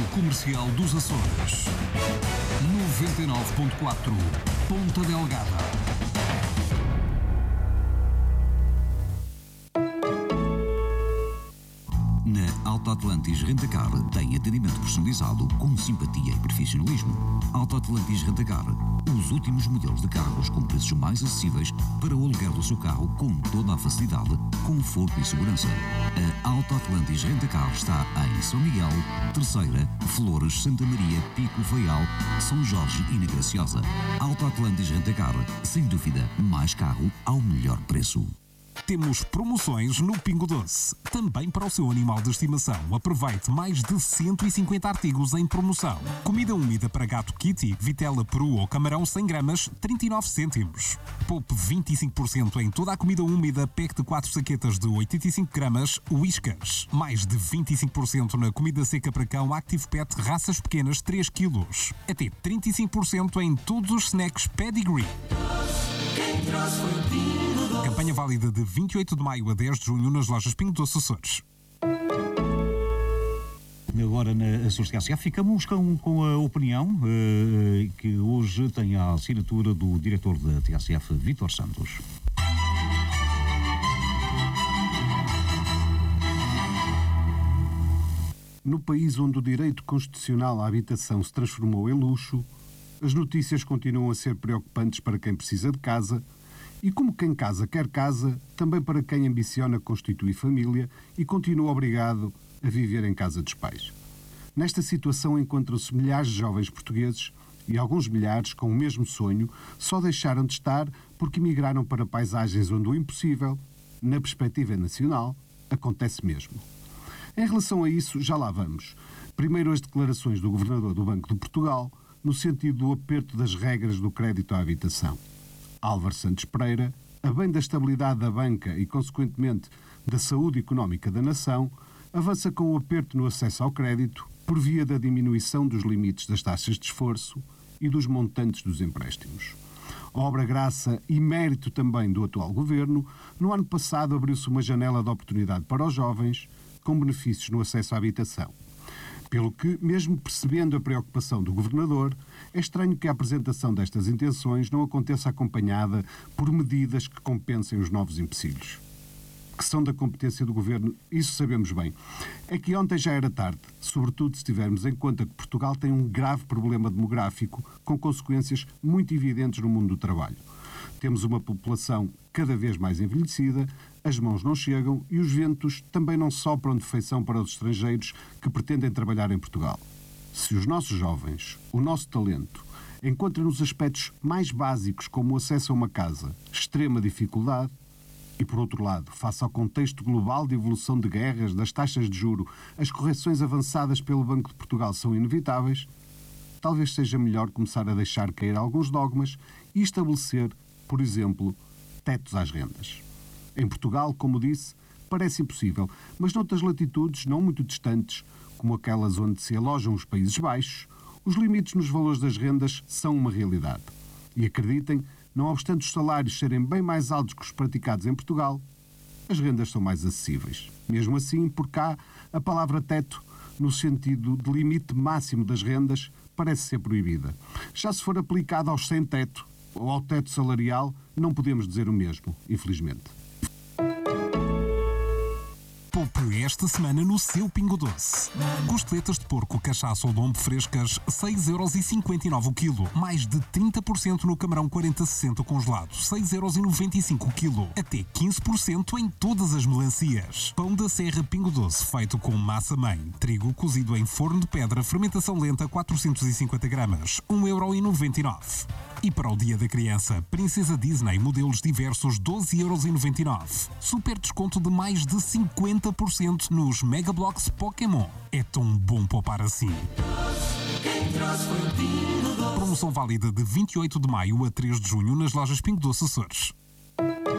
Comercial dos Açores. 99.4 Ponta Delgada. Na Alta Atlantis Rentacar tem atendimento personalizado com simpatia e profissionalismo. Alta Atlantis Rentacar, os últimos modelos de carros com preços mais acessíveis para o aluguer do seu carro com toda a facilidade, conforto e segurança. A Alta Atlantis Rentacar está em São Miguel, Terceira, Flores, Santa Maria, Pico, Faial, São Jorge e na Graciosa. Alta Atlantis Rentacar, sem dúvida, mais carro ao melhor preço. Temos promoções no Pingo Doce. Também para o seu animal de estimação. Aproveite mais de 150 artigos em promoção. Comida úmida para gato Kitty, vitela, peru ou camarão 100 gramas, 39 cêntimos. Poupe 25% em toda a comida úmida, pack de 4 saquetas de 85 gramas, Whiskas. Mais de 25% na comida seca para cão Active Pet, raças pequenas, 3 quilos. Até 35% em todos os snacks Pedigree. Campanha válida de 28 de maio a 10 de junho nas lojas Pingo Doce Açores. Agora na Açores TSF ficamos com a opinião que hoje tem a assinatura do diretor da TSF, Vítor Santos. No país onde o direito constitucional à habitação se transformou em luxo, as notícias continuam a ser preocupantes para quem precisa de casa e, como quem casa quer casa, também para quem ambiciona constituir família e continua obrigado a viver em casa dos pais. Nesta situação encontram-se milhares de jovens portugueses e alguns milhares com o mesmo sonho só deixaram de estar porque emigraram para paisagens onde o impossível, na perspectiva nacional, acontece mesmo. Em relação a isso, já lá vamos. Primeiro as declarações do Governador do Banco de Portugal no sentido do aperto das regras do crédito à habitação. Álvaro Santos Pereira, a bem da estabilidade da banca e, consequentemente, da saúde económica da nação, avança com o aperto no acesso ao crédito por via da diminuição dos limites das taxas de esforço e dos montantes dos empréstimos. Obra, graça e mérito também do atual governo, no ano passado abriu-se uma janela de oportunidade para os jovens, com benefícios no acesso à habitação. Pelo que, mesmo percebendo a preocupação do Governador, é estranho que a apresentação destas intenções não aconteça acompanhada por medidas que compensem os novos empecilhos. Que são da competência do Governo, isso sabemos bem. É que ontem já era tarde, sobretudo se tivermos em conta que Portugal tem um grave problema demográfico com consequências muito evidentes no mundo do trabalho. Temos uma população cada vez mais envelhecida, as mãos não chegam e os ventos também não sopram de feição para os estrangeiros que pretendem trabalhar em Portugal. Se os nossos jovens, o nosso talento, encontram nos aspectos mais básicos como o acesso a uma casa extrema dificuldade, e por outro lado, face ao contexto global de evolução de guerras, das taxas de juro, as correções avançadas pelo Banco de Portugal são inevitáveis, talvez seja melhor começar a deixar cair alguns dogmas e estabelecer, por exemplo, tetos às rendas. Em Portugal, como disse, parece impossível, mas noutras latitudes não muito distantes, como aquelas onde se alojam os Países Baixos, os limites nos valores das rendas são uma realidade. E acreditem, não obstante os salários serem bem mais altos que os praticados em Portugal, as rendas são mais acessíveis. Mesmo assim, por cá, a palavra teto, no sentido de limite máximo das rendas, parece ser proibida. Já se for aplicada aos sem teto ou ao teto salarial, não podemos dizer o mesmo, infelizmente. Poupe esta semana no seu Pingo Doce. Costeletas de porco, cachaça ou lombo frescas, 6,59€ o quilo. Mais de 30% no camarão 40-60 congelado, 6,95€ o quilo. Até 15% em todas as melancias. Pão da Serra Pingo Doce, feito com massa-mãe. Trigo cozido em forno de pedra, fermentação lenta, 450 gramas, 1,99€. E para o Dia da Criança, Princesa Disney, modelos diversos, 12,99€. Super desconto de mais de 50% nos Mega Bloks Pokémon. É tão bom poupar assim. Promoção válida de 28 de maio a 3 de junho nas lojas Pingo Doce Açores.